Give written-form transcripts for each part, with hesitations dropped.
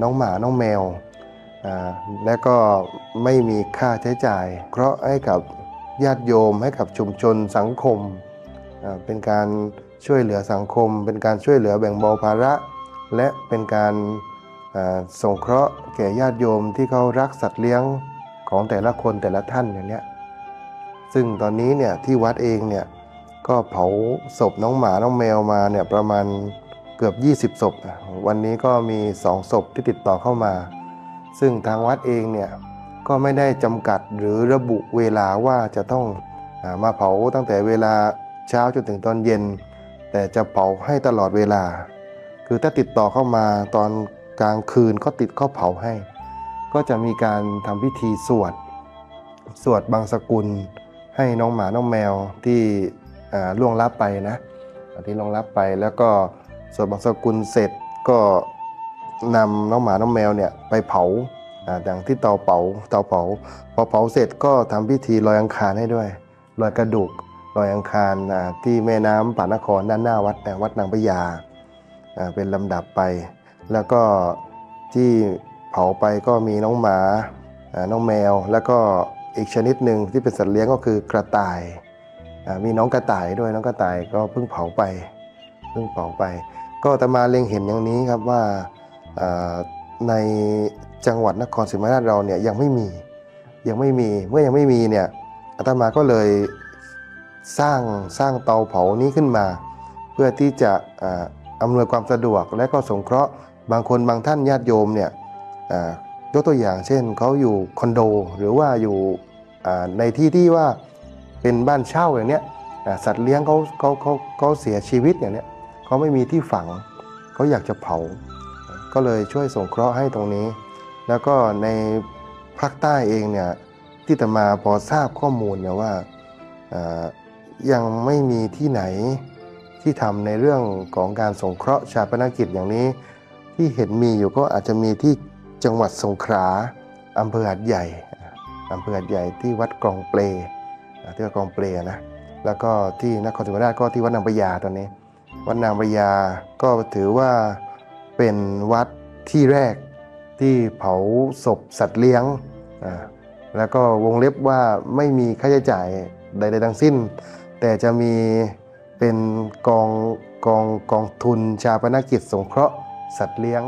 น้องหมาน้องแมวและก็ไม่มีค่าใช้จ่ายเพราะให้กับญาติโยมให้กับชุมชนสังคมเป็นการช่วยเหลือสังคมเป็นการช่วยเหลือแบ่งเบาภาระและเป็นการสงเคราะห์แก่ญาติโยมที่เขารักสัตว์เลี้ยงของแต่ละคนแต่ละท่านอย่างนี้ซึ่งตอนนี้เนี่ยที่วัดเองเนี่ยก็เผาศพน้องหมาน้องแมวมาเนี่ยประมาณเกือบ20ศพวันนี้ก็มี2ศพที่ติดต่อเข้ามาซึ่งทางวัดเองเนี่ยก็ไม่ได้จำกัดหรือระบุเวลาว่าจะต้องมาเผาตั้งแต่เวลาเช้าจนถึงตอนเย็นแต่จะเผาให้ตลอดเวลาคือถ้าติดต่อเข้ามาตอนกลางคืนก็เผาให้ก็จะมีการทำพิธีสวดบังสกุลให้น้องหมาน้องแมวที่ล่วงลับไปนะที่ล่วงลับไปแล้วก็สวดบังสกุลเสร็จก็นำน้องหมาน้องแมวเนี่ยไปเผาอย่างที่เตาเผาพอเผาเสร็จก็ทำพิธีลอยอังคารให้ด้วยลอยกระดูกลอยอังคารที่แม่น้ำป่านครด้านหน้าวัดนางพญาเป็นลำดับไปแล้วก็ที่เผาไปก็มีน้องหมาน้องแมวแล้วก็อีกชนิดหนึ่งที่เป็นสัตว์เลี้ยงก็คือกระต่ายมีน้องกระต่ายด้วยน้องกระต่ายก็เพิ่งเผาไปก็อาตมาเล็งเห็นอย่างนี้ครับว่าในจังหวัดนครศรีธรรมราชเราเนี่ยยังไม่มีเมื่อยังไม่มีเนี่ยอาตมาก็เลยสร้างเตาเผานี้ขึ้นมาเพื่อที่จะอำนวยความสะดวกและก็สงเคราะห์บางคนบางท่านญาติโยมเนี่ยยกตัวอย่างเช่นเขาอยู่คอนโดหรือว่าอยู่ในที่ว่าเป็นบ้านเช่าอย่างเนี้ยสัตว์เลี้ยงเขาเสียชีวิตอย่างเนี้ยเขาไม่มีที่ฝังเขาอยากจะเผาก็เลยช่วยสงเคราะห์ให้ตรงนี้แล้วก็ในภาคใต้เองเนี่ยที่อาตมาพอทราบข้อมูลเนี่ยว่ายังไม่มีที่ไหนที่ทำในเรื่องของการสงเคราะห์ชาปนกิจอย่างนี้ที่เห็นมีอยู่ก็อาจจะมีที่จังหวัดสงขลาอำเภอหาดใหญ่ที่วัดกองเปลนะแล้วก็ที่นครศรีธรรมราชก็ที่วัดนางพญาตอนนี้วัดนางพญาก็ถือว่าเป็นวัดที่แรกที่เผาศพสัตว์เลี้ยงแล้วก็วงเล็บว่าไม่มีค่าใช้จ่ายใดๆทั้งสิ้นแต่จะมีเป็นกองทุนชาปนกิจสงเคราะห์สัตว์เลี้ยง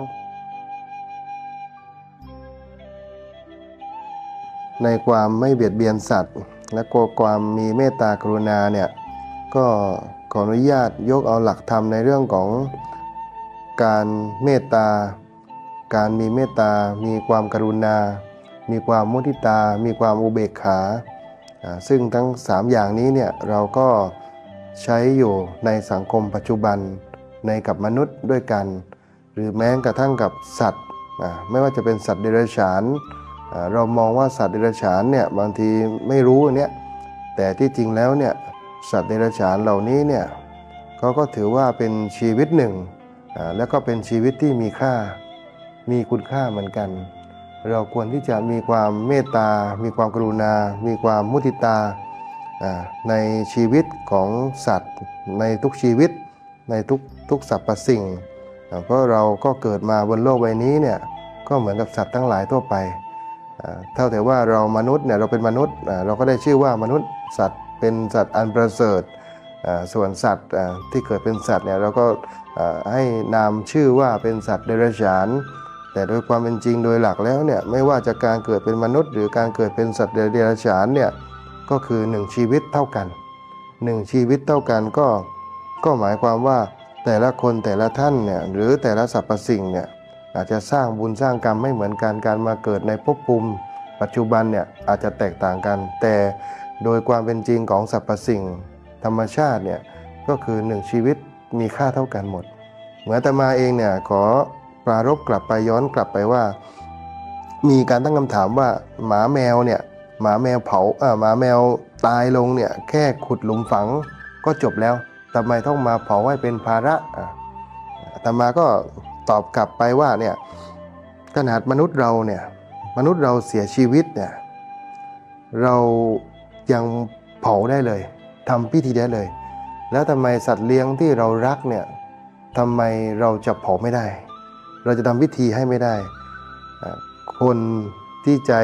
ในความไม่เบียดเบียนสัตว์และก็ความมีเมตตากรุณาเนี่ยก็ขออนุญาตยกเอาหลักธรรมในเรื่องของการเมตตาการมีเมตตามีความกรุณามีความมุทิตามีความอุเบกขาซึ่งทั้ง3อย่างนี้เนี่ยเราก็ใช้อยู่ในสังคมปัจจุบันในกับมนุษย์ด้วยกันหรือแม้กระทั่งกับสัตว์ไม่ว่าจะเป็นสัตว์เดรัจฉานเรามองว่าสัตว์เดรัจฉานเนี่ยบางทีไม่รู้เนี่ยแต่ที่จริงแล้วเนี่ยสัตว์เดรัจฉานเหล่านี้เนี่ยเขาก็ถือว่าเป็นชีวิตหนึ่งแล้วก็เป็นชีวิตที่มีค่ามีคุณค่าเหมือนกันเราควรที่จะมีความเมตตามีความกรุณามีความมุทิตาในชีวิตของสัตว์ในทุกชีวิตในทุกสรรพสิ่งเพราะเราก็เกิดมาบนโลกใบนี้เนี่ยก็เหมือนกับสัตว์ทั้งหลายทั่วไปเท่าแต่ว่าเรามนุษย์เนี่ยเราเป็นมนุษย์เราก็ได้ชื่อว่ามนุษย์สัตว์เป็นสัตว์อันประเสริฐส่วนสัตว์ที่เกิดเป็นสัตว์เนี่ยเราก็ให้นามชื่อว่าเป็นสัตว์เดรัจฉานแต่โดยความเป็นจริงโดยหลักแล้วเนี่ยไม่ว่าจะการเกิดเป็นมนุษย์หรือการเกิดเป็นสัตว์เดรัจฉานเนี่ยก็คือ1ชีวิตเท่ากัน1ชีวิตเท่ากันก็หมายความว่าแต่ละคนแต่ละท่านเนี่ยหรือแต่ละสรรพสิ่งเนี่ยอาจจะสร้างบุญสร้างกรรมไม่เหมือนกันการมาเกิดในภพภูมิปัจจุบันเนี่ยอาจจะแตกต่างกันแต่โดยความเป็นจริงของสรรพสิ่งธรรมชาติเนี่ยก็คือ1ชีวิตมีค่าเท่ากันหมดเหมือนอาตมาเองเนี่ยขอปรารภกลับไปย้อนกลับไปว่ามีการตั้งคำถามว่าหมาแมวเนี่ยหมาแมวหมาแมวตายลงเนี่ยแค่ขุดหลุมฝังก็จบแล้วทำไมต้องมาเผาให้เป็นภาระอาตมาก็ตอบกลับไปว่าเนี่ยขนาดมนุษย์เราเสียชีวิตเนี่ยเรายังเผาได้เลยทำพิธีได้เลยแล้วทำไมสัตว์เลี้ยงที่เรารักเนี่ยทำไมเราจะเผาไม่ได้เราจะทำพิธีให้ไม่ได้คนที่ใจ